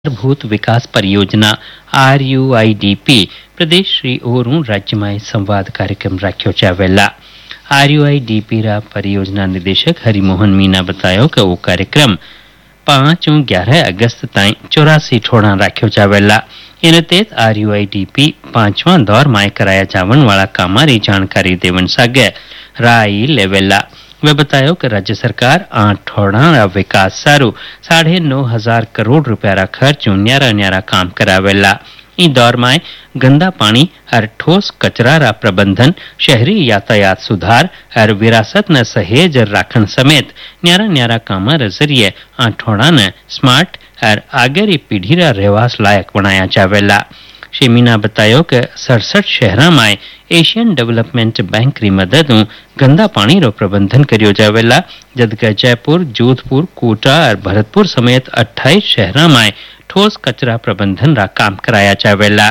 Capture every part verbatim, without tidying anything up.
भूत विकास परियोजना are you I D P प्रदेश श्री ओरू राज्य में संवाद कार्यक्रम राख्यो चावेला। Are you I D P रा परियोजना निदेशक हरिमोहन मीना बतायो कि वो कार्यक्रम पांच और ग्यारह अगस्त ताई चौरासी ठोड़ा राख्यो चावेला। इन तहत are you I D P पांचवा दौर में कराया जावन वाला कामारी जानकारी देवन सागे राय लेवेला। वे बतायो कि राज्य सरकार आठ ठोड़ा विकास सारू साढ़े नौ हजार करोड़ रुपया रा खर्च न्यारा न्यारा काम करावेला। ई दौर में गंदा पानी और ठोस कचरा रा प्रबंधन, शहरी यातायात सुधार और विरासत न सहेज राखण समेत न्यारा न्यारा कामा रे जरिए आठोड़ा ने स्मार्ट और आगेरी पीढ़ी रा रहवास लायक बनाया जावेला। श्री मीना बतायो कि सड़सठ शहरा में एशियन डेवलपमेंट बैंक री मदद गंदा पानी रो प्रबंधन करियो जावेला, जबकि जयपुर, जोधपुर, कोटा और भरतपुर समेत अट्ठाईस शहरा में ठोस कचरा प्रबंधन रा काम कराया जावेला।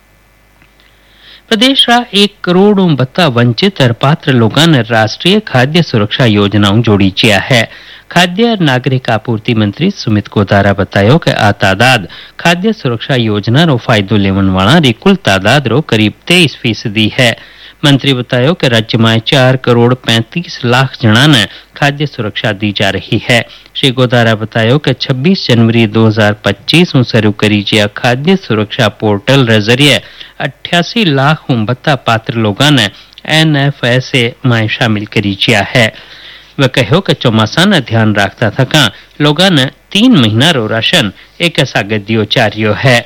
प्रदेश रा एक करोड़ बत्ता वंचित और पात्र लोगों ने राष्ट्रीय खाद्य सुरक्षा योजनाओं जोड़ी चिया है। खाद्य और नागरिक आपूर्ति मंत्री सुमित कोतारा बतायो कि आ तादाद खाद्य सुरक्षा योजना रो फायदो लेवन वाला री कुल तादाद रो करीब तेईस फीसदी है। मंत्री बतायो कि राज्य में चार करोड़ पैंतीस लाख जना ने खाद्य सुरक्षा दी जा रही है। श्री कोतारा बतायो कि छब्बीस जनवरी दो हजार पच्चीस में शुरू करी गया खाद्य सुरक्षा पोर्टल रे जरिए अट्ठासी लाख बत्ता पात्र लोगों ने एन एफ एस ए में शामिल करी गया है। वह कहो कि चौमासा ने ध्यान रखता थका लोगों ने तीन महीना रो राशन एक सागत दियो चारियो है।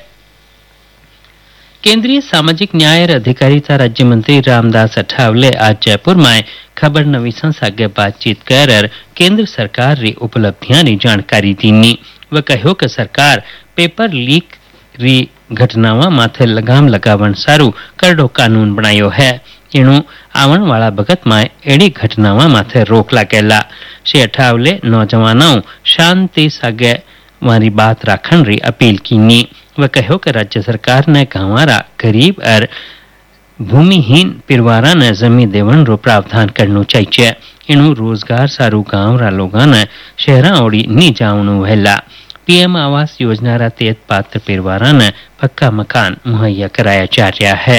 केंद्रीय सामाजिक न्याय और अधिकारिता राज्य मंत्री रामदास अठावले आज जयपुर में खबर नवीसा सागे बातचीत कर केंद्र सरकार री उपलब्धियां री जानकारी दीनी। वह कहो कि सरकार पेपर लीक री घटनावां माथे लगाम लगावन सारू करडो कानून बनायो है। एणु आवण वाला बगत में एड़ी घटनावां माथे रोक लागेला। श्री अठावले नौजवानों शांति सागे वारी बात राखण री अपील कीनी। वह कहो कि राज्य सरकार ने गांवारा गरीब और भूमिहीन परिवारा ने जमीन देवन रो प्रावधान करनो चाहिए। एणु रोजगार सारू गांव रा लोगा ने शहरा ओड़ी नी जावणु वहेला। पीएम आवास योजना रा तहत पात्र परिवारा ने पक्का मकान मुहैया कराया जा रहा है।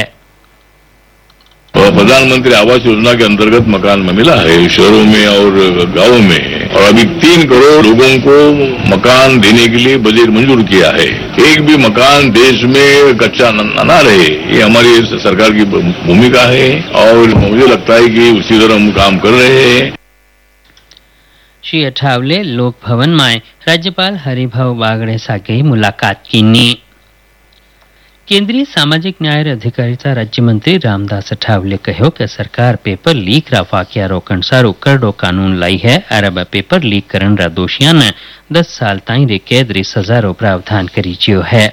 प्रधानमंत्री आवास योजना के अंतर्गत मकान में मिला है शहरों में और गांवों में, और अभी तीन करोड़ लोगों को मकान देने के लिए बजट मंजूर किया है। एक भी मकान देश में कच्चा न, न रहे, ये हमारी सरकार की भूमिका है और मुझे लगता है कि उसी तरह हम काम कर रहे हैं। श्री अठावले लोक भवन में राज्यपाल हरिभाऊ बागड़े सागे मुलाकात की। केंद्रीय सामाजिक न्याय और अधिकारिता राज्य मंत्री रामदास अठावले कहो कि सरकार पेपर लीक रा वाकिया रोकण सारू करडो कानून लाई है और अब पेपर लीक करण रा दोषियां ने दस साल ताई रे कैद री सजा रो प्रावधान करी जियो है।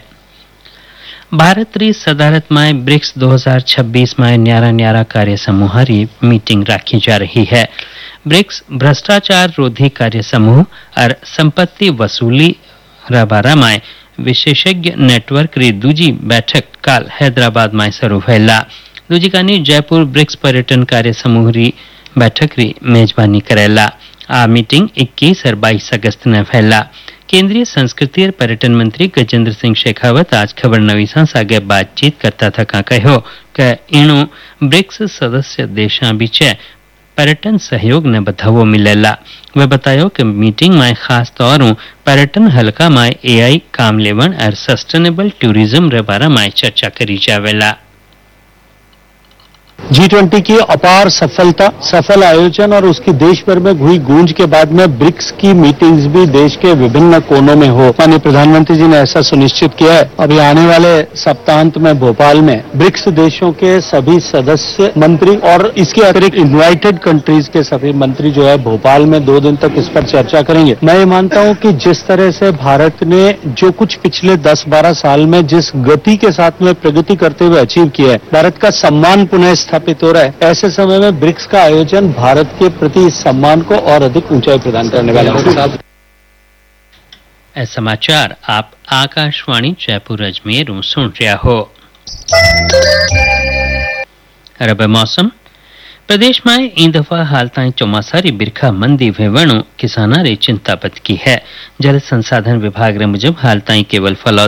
भारत री सदारत में ब्रिक्स दो हजार छब्बीस में न्यारा न्यारा कार्य समूह री मीटिंग राखी जा रही है। ब्रिक्स भ्रष्टाचार रोधी कार्य समूह और संपत्ति वसूली रा बारा में विशेषज्ञ नेटवर्क री दूजी बैठक काल हैदराबाद में शुरू भैला। दूजी कानी जयपुर ब्रिक्स पर्यटन कार्य समूह री बैठक री मेजबानी करेला। आ मीटिंग इक्कीस और बाईस अगस्त ने फैला। केंद्रीय संस्कृति और पर्यटन मंत्री गजेंद्र सिंह शेखावत आज खबर नवीसा सागे बातचीत करता था का कहो कि इणु ब्रिक्स सदस्य देशा बीचे पर्यटन सहयोग ने बधावो मिलेला। वह बतायो कि मीटिंग में खास तौर पर्यटन हलका में एआई काम लेवन और सस्टेनेबल टूरिज्म रे बारे में चर्चा करी जावेला। जी ट्वेंटी की अपार सफलता, सफल आयोजन और उसकी देश भर में हुई गूंज के बाद में ब्रिक्स की मीटिंग्स भी देश के विभिन्न कोनों में हो। माननीय प्रधानमंत्री जी ने ऐसा सुनिश्चित किया है। अभी आने वाले सप्ताहांत में भोपाल में ब्रिक्स देशों के सभी सदस्य मंत्री और इसके अतिरिक्त इन्वाइटेड कंट्रीज के सभी मंत्री जो है भोपाल में दो दिन तक इस पर चर्चा करेंगे। मैं ये मानता हूँ कि जिस तरह से भारत ने जो कुछ पिछले दस बारह साल में जिस गति के साथ में प्रगति करते हुए अचीव किया है, भारत का सम्मान पुनः स्थापित हो रहा है। ऐसे समय में ब्रिक्स का आयोजन भारत के प्रति इस सम्मान को और अधिक ऊंचाई प्रदान करने वाला है। समाचार आप आकाशवाणी जयपुर अजमेर सुन रहा हो। अब मौसम प्रदेश में इन दफा हाल ताई चौमासारी बिरखा मंदी वेवणु किसाना रे चिंता बद की है। जल संसाधन विभाग रे मुजब हाल ताई केवल फलौद